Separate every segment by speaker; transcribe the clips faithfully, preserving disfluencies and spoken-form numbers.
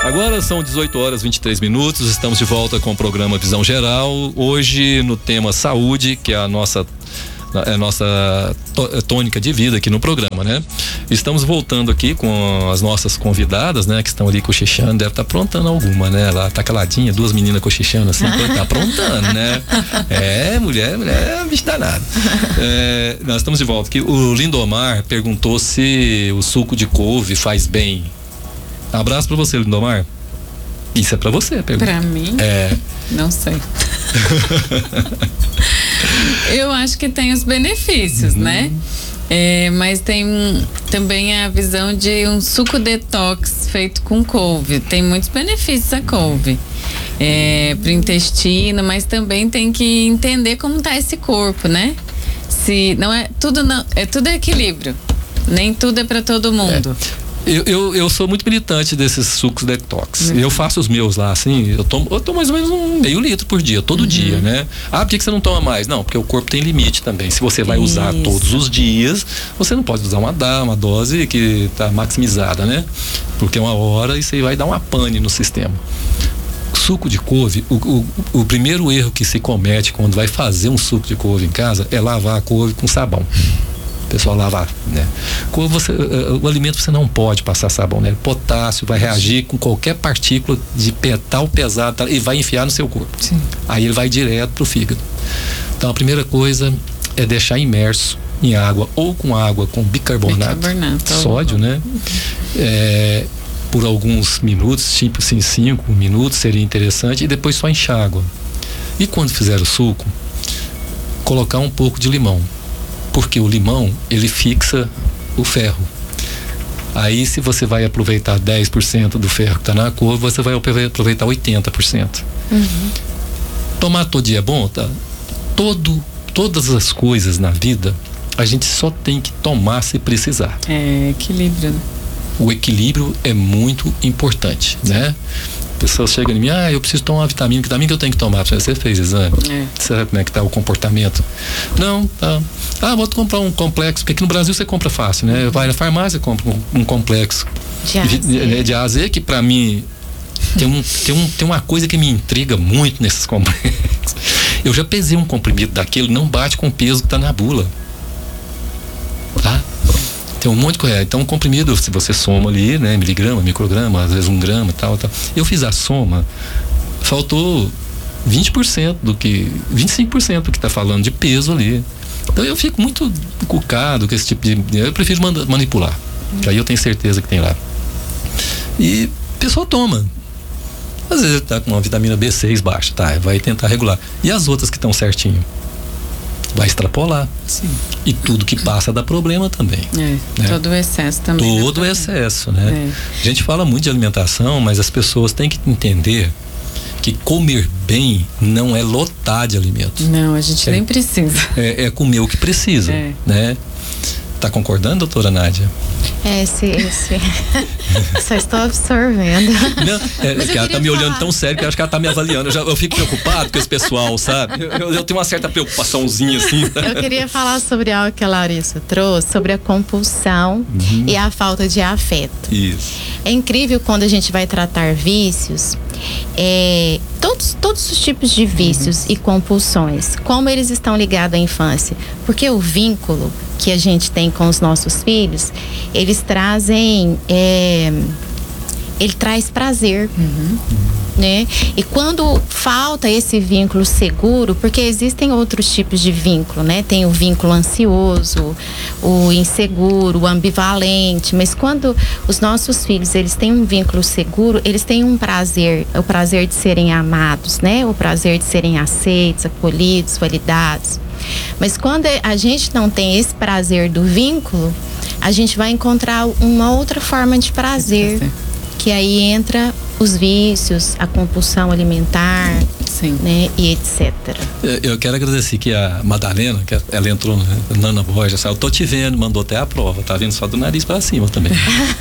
Speaker 1: Agora são dezoito horas e vinte e três minutos, estamos de volta com o programa Visão Geral, hoje no tema saúde, que é a nossa, é a nossa tônica de vida aqui no programa, né? Estamos voltando aqui com as nossas convidadas, né? Que estão ali cochichando, deve estar aprontando alguma, né? Ela tá caladinha, duas meninas cochichando assim, tá aprontando, né? É, mulher, mulher é bicho danado. É, nós estamos de volta aqui. O Lindomar perguntou se o suco de couve faz bem. Abraço pra você, Lindomar. Isso é pra você, pergunta.
Speaker 2: Pra mim?
Speaker 1: É.
Speaker 2: Não sei. Eu acho que tem os benefícios, uhum. né? É, mas tem também a visão de um suco detox feito com couve. Tem muitos benefícios a couve. É, pro intestino, mas também tem que entender como tá esse corpo, né? Se não é tudo, não, é tudo equilíbrio. Nem tudo é pra todo mundo.
Speaker 1: É. Eu, eu, eu sou muito militante desses sucos detox. Uhum. Eu faço os meus lá, assim, eu tomo, eu tomo mais ou menos um meio litro por dia, todo uhum. dia, né? Ah, por que você não toma mais? Não, porque o corpo tem limite também. Se você vai usar Isso. todos os dias, você não pode usar uma, uma dose que tá maximizada, né? Porque é uma hora e você vai dar uma pane no sistema. Suco de couve, o, o, o primeiro erro que se comete quando vai fazer um suco de couve em casa é lavar a couve com sabão. O pessoal lava, né? Quando você, o alimento você não pode passar sabão, né? Potássio vai reagir com qualquer partícula de metal pesado, tá? E vai enfiar no seu corpo. Sim. Aí ele vai direto pro fígado. Então a primeira coisa é deixar imerso em água, ou com água com bicarbonato, bicarbonato sódio, né? É, por alguns minutos, tipo assim, cinco minutos seria interessante, e depois só enxágua. E quando fizer o suco, colocar um pouco de limão. Porque o limão, ele fixa o ferro. Aí, se você vai aproveitar dez por cento do ferro que está na couve, você vai aproveitar oitenta por cento. Uhum. Tomar todo dia é bom, tá? Todo, todas as coisas na vida, a gente só tem que tomar se precisar. É equilíbrio, né? O equilíbrio é muito importante, né? Pessoas chegam em mim, ah, eu preciso tomar uma vitamina, que vitamina que eu tenho que tomar? Você fez exame? É. Você sabe como é que tá o comportamento? Não, tá. Ah, vou comprar um complexo, porque aqui no Brasil você compra fácil, né? Uhum. Vai na farmácia, compra um, um complexo de A, de, de A a Z, que pra mim tem, um, tem, um, tem uma coisa que me intriga muito nesses complexos. Eu já pesei um comprimido daquele, não bate com o peso que tá na bula. Tá? Tem um monte de coisa. Então, um comprimido, se você soma ali, né, miligrama, micrograma, às vezes um grama e tal, tal. Eu fiz a soma, faltou vinte por cento do que, vinte e cinco por cento do que tá falando de peso ali. Então, eu fico muito encucado com esse tipo de. Eu prefiro manda, manipular, que aí eu tenho certeza que tem lá. E a pessoa toma. Às vezes tá com uma vitamina B seis baixa, tá? Vai tentar regular. E as outras que estão certinho? Vai extrapolar. Sim. E tudo que passa dá problema também. É, né?
Speaker 2: Todo o excesso também.
Speaker 1: Todo o excesso, né? É. A gente fala muito de alimentação, mas as pessoas têm que entender que comer bem não é lotar de alimentos.
Speaker 2: Não, a gente é, nem precisa.
Speaker 1: É, é comer o que precisa, é. né? Tá concordando, doutora Nádia?
Speaker 3: É, sim, sim. Só estou absorvendo.
Speaker 1: Não, é, que ela tá me falar. olhando tão sério que eu acho que ela tá me avaliando. Eu, já, eu fico preocupado com esse pessoal, sabe? Eu, eu, eu tenho uma certa preocupaçãozinha assim.
Speaker 3: Eu queria falar sobre algo que a Larissa trouxe, sobre a compulsão uhum. e a falta de afeto.
Speaker 1: Isso.
Speaker 3: É incrível quando a gente vai tratar vícios, é, todos, todos os tipos de vícios uhum. e compulsões, como eles estão ligados à infância. Porque o vínculo que a gente tem com os nossos filhos, eles trazem, é, ele traz prazer, uhum. né? E quando falta esse vínculo seguro, porque existem outros tipos de vínculo, né? Tem o vínculo ansioso, o inseguro, o ambivalente, mas quando os nossos filhos, eles têm um vínculo seguro, eles têm um prazer, o prazer de serem amados, né? O prazer de serem aceitos, acolhidos, validados. Mas quando a gente não tem esse prazer do vínculo, a gente vai encontrar uma outra forma de prazer, que aí entra os vícios, a compulsão alimentar,
Speaker 2: Sim.
Speaker 3: Né, e etcétera.
Speaker 1: Eu quero agradecer que a Madalena, que ela entrou, né, Nana Borges, eu tô te vendo, mandou até a prova, tá vendo só do nariz para cima também.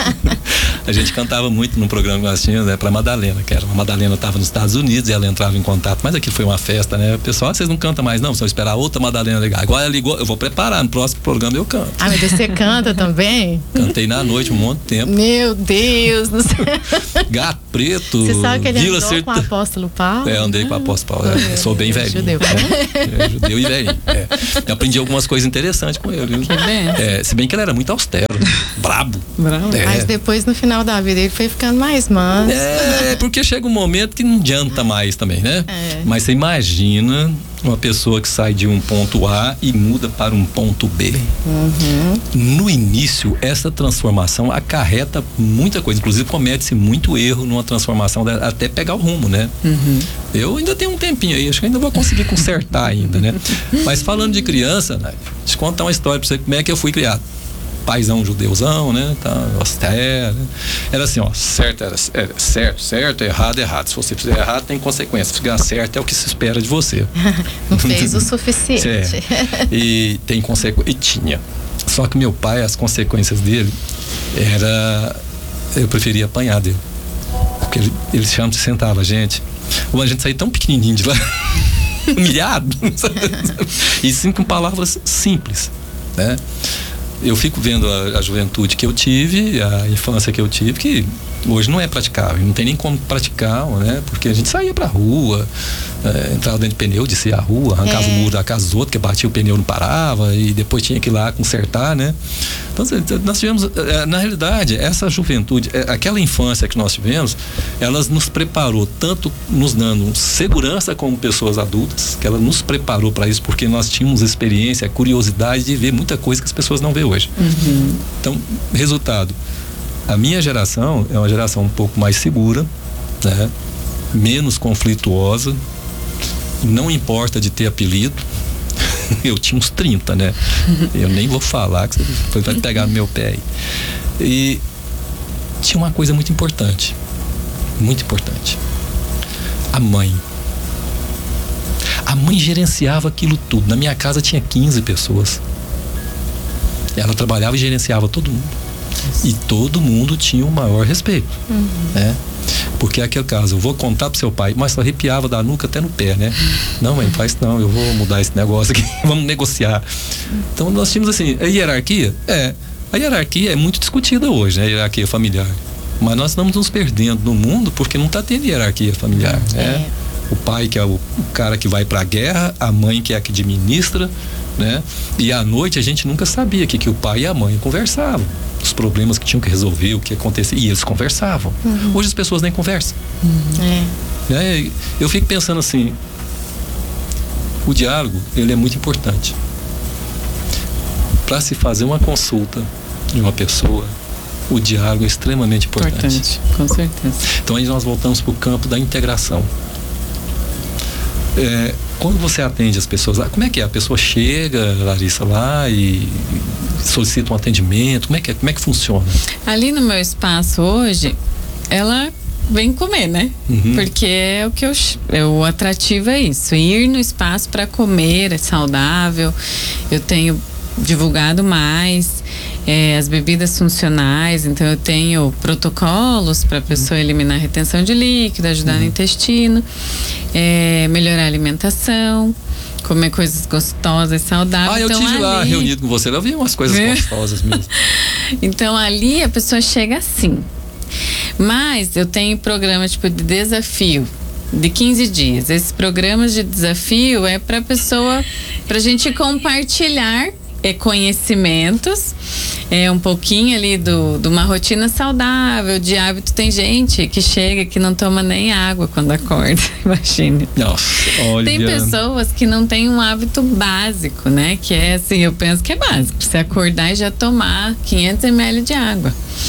Speaker 1: A gente cantava muito no programa que nós tínhamos, né, pra Madalena, que era, a Madalena estava nos Estados Unidos e ela entrava em contato, mas aqui foi uma festa, né? O pessoal, vocês não cantam mais não, só esperar outra Madalena ligar. Agora ela ligou, eu vou preparar, no próximo programa eu canto.
Speaker 3: Ah, meu Deus, você canta também?
Speaker 1: Cantei na noite um monte de tempo.
Speaker 3: Meu Deus do céu.
Speaker 1: Gato Preto.
Speaker 3: Você sabe que ele
Speaker 1: Vila
Speaker 3: andou
Speaker 1: Cert...
Speaker 3: com o apóstolo Paulo?
Speaker 1: É, andei com o apóstolo Paulo. É, sou bem velhinho.
Speaker 3: Judeu.
Speaker 1: É, é, judeu e velhinho. É. Eu aprendi algumas coisas interessantes com ele.
Speaker 2: Que bem.
Speaker 1: É, se bem que ele era muito austero, brabo.
Speaker 2: Bravo.
Speaker 1: É.
Speaker 3: Mas depois, no final da vida, ele foi ficando mais manso.
Speaker 1: É, porque chega um momento que não adianta mais também, né?
Speaker 3: É.
Speaker 1: Mas você imagina uma pessoa que sai de um ponto A e muda para um ponto B.
Speaker 3: Uhum.
Speaker 1: No início, essa transformação acarreta muita coisa. Inclusive, comete-se muito erro numa transformação até pegar o rumo, né?
Speaker 2: Uhum.
Speaker 1: Eu ainda tenho um tempinho aí, acho que ainda vou conseguir consertar ainda, né? Mas falando de criança, né, deixa eu te contar uma história pra você, como é que eu fui criado. Paizão judeuzão, né? Tá, austero, né? Era assim, ó, certo era, era certo, certo, errado, errado. Se você fizer errado, tem consequência. Se fizer certo, é o que se espera de você.
Speaker 3: Não fez o suficiente.
Speaker 1: É. E tem consequência. E tinha. Só que meu pai, as consequências dele era. Eu preferia apanhar dele. Porque ele, ele chama, sentava a gente. Ou a gente saía tão pequenininho de lá, humilhado. E sim, com palavras simples, né? Eu fico vendo a, a juventude que eu tive, a infância que eu tive, que hoje não é praticável, não tem nem como praticar, né? Porque a gente saía pra rua, é, entrava dentro de pneu, descia a rua, arrancava é. o muro da casa dos outros, que batia o pneu, não parava, e depois tinha que ir lá consertar, né? Então, nós tivemos, na realidade, essa juventude, aquela infância que nós tivemos, elas nos preparou, tanto nos dando segurança como pessoas adultas, que ela nos preparou para isso, porque nós tínhamos experiência, curiosidade de ver muita coisa que as pessoas não vê hoje.
Speaker 2: Uhum.
Speaker 1: Então, resultado, a minha geração é uma geração um pouco mais segura, né? Menos conflituosa, não importa de ter apelido. Eu tinha uns trinta, né? Eu nem vou falar, que você vai pegar no meu pé aí. E tinha uma coisa muito importante, muito importante. A mãe. A mãe gerenciava aquilo tudo. Na minha casa tinha quinze pessoas. Ela trabalhava e gerenciava todo mundo. E todo mundo tinha o maior respeito, uhum. né? Porque é aquele caso, eu vou contar pro seu pai, mas só arrepiava da nuca até no pé, né? Não, mãe, faz não, eu vou mudar esse negócio aqui, vamos negociar. Então nós tínhamos assim, a hierarquia, é, a hierarquia é muito discutida hoje, né? A hierarquia familiar. Mas nós estamos nos perdendo no mundo porque não está tendo hierarquia familiar, né? É. O pai que é o, o cara que vai para a guerra, a mãe que é a que administra, né? E à noite a gente nunca sabia que, que o pai e a mãe conversavam, os problemas que tinham que resolver, o que acontecia, e eles conversavam. Uhum. Hoje as pessoas nem conversam.
Speaker 3: Uhum. É.
Speaker 1: É, eu fico pensando assim, o diálogo, ele é muito importante. Para se fazer uma consulta de uma pessoa, o diálogo é extremamente importante.
Speaker 2: Importante, com certeza.
Speaker 1: Então aí nós voltamos para o campo da integração. É, quando você atende as pessoas lá, como é que é? A pessoa chega, Larissa, lá e solicita um atendimento, como é que é? Como é que funciona? Ali
Speaker 2: no meu espaço hoje, ela vem comer, né?
Speaker 1: Uhum.
Speaker 2: Porque é o que eu, é o atrativo é isso, ir no espaço para comer, é saudável. Eu tenho divulgado mais é, as bebidas funcionais, então eu tenho protocolos para a pessoa eliminar a retenção de líquido, ajudar uhum. no intestino, é, melhorar a alimentação, comer coisas gostosas, saudáveis.
Speaker 1: Ah, eu
Speaker 2: então,
Speaker 1: tive
Speaker 2: ali...
Speaker 1: lá reunido com você, eu vi umas coisas é. gostosas mesmo.
Speaker 2: Então ali a pessoa chega assim. Mas eu tenho programa tipo de desafio de quinze dias. Esses programas de desafio é para a pessoa, para a gente compartilhar é, conhecimentos, é um pouquinho ali do, de uma rotina saudável, de hábito. Tem gente que chega que não toma nem água quando acorda, imagine.
Speaker 1: Nossa, olha.
Speaker 2: Tem pessoas que não têm um hábito básico, né? Que é assim, eu penso que é básico, você acordar e já tomar quinhentos mililitros de água.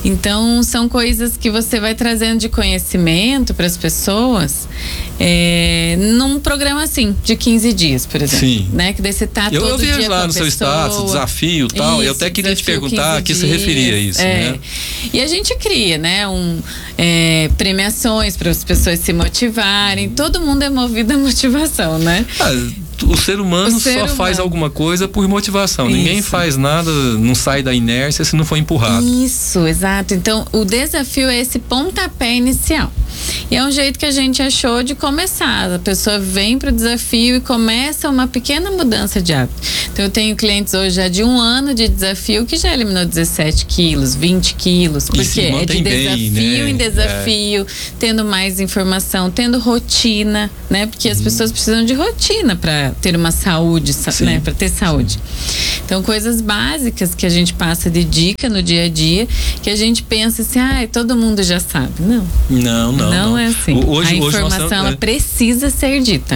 Speaker 2: Então, são coisas que você vai trazendo de conhecimento para as pessoas é, num programa assim, de quinze dias, por exemplo.
Speaker 1: Sim.
Speaker 2: Né? Que daí você tá
Speaker 1: eu,
Speaker 2: todo
Speaker 1: eu vejo
Speaker 2: dia
Speaker 1: lá
Speaker 2: com a
Speaker 1: no seu
Speaker 2: pessoa.
Speaker 1: status, desafio e tal.
Speaker 2: Isso,
Speaker 1: eu até queria te perguntar a que se
Speaker 2: dias.
Speaker 1: referia a isso,
Speaker 2: é.
Speaker 1: né?
Speaker 2: E a gente cria, né? Um, é, premiações para as pessoas se motivarem. Todo mundo é movido à motivação, né?
Speaker 1: Ah, o ser humano
Speaker 2: O ser
Speaker 1: só
Speaker 2: humano.
Speaker 1: faz alguma coisa por motivação.
Speaker 2: Isso.
Speaker 1: Ninguém faz nada, não sai da inércia se não for empurrado.
Speaker 2: Isso, exato. Então, o desafio é esse pontapé inicial. E é um jeito que a gente achou de começar. A pessoa vem para o desafio e começa uma pequena mudança de hábito. Então, eu tenho clientes hoje já de um ano de desafio que já eliminou dezessete quilos, vinte quilos. Porque
Speaker 1: se
Speaker 2: é de
Speaker 1: mantém
Speaker 2: desafio
Speaker 1: bem, né?
Speaker 2: em desafio, é. tendo mais informação, tendo rotina, né? Porque as pessoas precisam de rotina para ter uma saúde, né? Para ter saúde. Então, coisas básicas que a gente passa de dica no dia a dia, que a gente pensa assim, ah, todo mundo já sabe. Não.
Speaker 1: Não, não.
Speaker 2: Não, não. é assim.
Speaker 1: Hoje,
Speaker 2: a informação
Speaker 1: hoje nós temos,
Speaker 2: ela
Speaker 1: é.
Speaker 2: precisa ser dita.